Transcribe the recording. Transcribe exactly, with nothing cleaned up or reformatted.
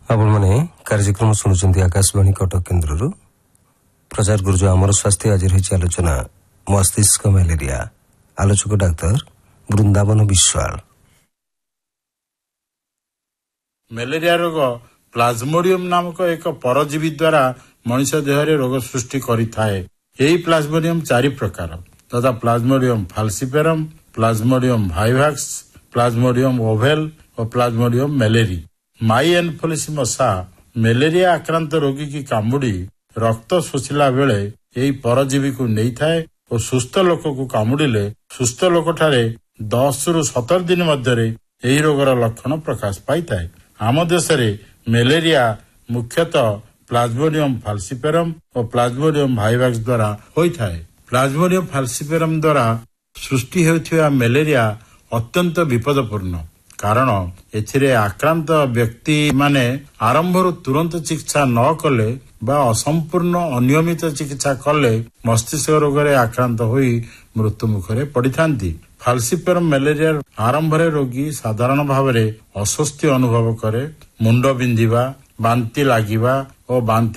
ଆପଣମାନେ କାର୍ଯ୍ୟକ୍ରମ ଶୁଣୁଛନ୍ତି ଆକାଶବାଣୀ କଟକ କେନ୍ଦ୍ରରୁ। ପ୍ରଚାର କରୁଛୁ ଆମର ସ୍ୱାସ୍ଥ୍ୟ। ଆଜି ରହିଛି ଆଲୋଚନା ମସ୍ତିଷ୍କ ମ୍ୟାଲେରିଆ। ଆଲୋଚକ ଡାକ୍ତର ବୃନ୍ଦାବନ ବିଶ୍ୱାଳ। ମ୍ୟାଲେରିଆ ରୋଗ ପ୍ଲାଜମୋଡିୟମ ନାମକ ଏକ ପରଜୀବୀ ଦ୍ୱାରା ମଣିଷ ଦେହରେ ରୋଗ ସୃଷ୍ଟି କରିଥାଏ। ଏହି ପ୍ଲାଜମୋଡିୟମ ଚାରି ପ୍ରକାର ତଥା ପ୍ଲାଜମୋଡିୟମ ଫାଲସିପେରମ, ପ୍ଲାଜମୋଡିୟମ ଭାଇଭାକ୍ସ, ପ୍ଲାଜମୋଡିୟମ ଓଭେଲ ଓ ପ୍ଲାଜମୋଡିୟମ ମ୍ୟାଲେରି। ମାଇ ଏନଫୋଲିସି ମଶା ମ୍ୟାଲେରିଆ ଆକ୍ରାନ୍ତ ରୋଗୀକି କାମୁଡ଼ି ରକ୍ତ ଶୋଷିଲା ବେଳେ ଏହି ପରଜୀବୀକୁ ନେଇଥାଏ ଓ ସୁସ୍ଥ ଲୋକକୁ କାମୁଡ଼ିଲେ ସୁସ୍ଥ ଲୋକଠାରେ ଦଶରୁ ସତର ଦିନ ମଧ୍ୟରେ ଏହି ରୋଗର ଲକ୍ଷଣ ପ୍ରକାଶ ପାଇଥାଏ। ଆମ ଦେଶରେ ମ୍ୟାଲେରିଆ ମୁଖ୍ୟତଃ ପ୍ଲାଜମୋଡିୟମ ଫାଲସିପେରମ ଓ ପ୍ଲାଜମୋଡିୟମ ଭାଇଭାକ୍ସ ଦ୍ୱାରା ହୋଇଥାଏ। ପ୍ଲାଜମୋଡିୟମ ଫାଲସିପେରମ ଦ୍ୱାରା ସୃଷ୍ଟି ହେଉଥିବା ମ୍ୟାଲେରିଆ ଅତ୍ୟନ୍ତ ବିପଦପୂର୍ଣ୍ଣ, କାରଣ ଏଥିରେ ଆକ୍ରାନ୍ତ ବ୍ୟକ୍ତିମାନେ ଆରମ୍ଭରୁ ତୁରନ୍ତ ଚିକିତ୍ସା ନ କଲେ ବା ଅସମ୍ପୂର୍ଣ୍ଣ ଅନିୟମିତ ଚିକିତ୍ସା କଲେ ମସ୍ତିଷ୍କ ରୋଗରେ ଆକ୍ରାନ୍ତ ହୋଇ ମୃତ୍ୟୁ ମୁଖରେ ପଡ଼ିଥାନ୍ତି। ଫାଲସିପେରମ ମ୍ୟାଲେରିଆ ଆରମ୍ଭରେ ରୋଗୀ ସାଧାରଣ ଭାବରେ ଅସ୍ୱସ୍ତି ଅନୁଭବ କରେ, ମୁଣ୍ଡ ବିନ୍ଧିବା, ବାନ୍ତି ଲାଗିବା ଓ ବାନ୍ତି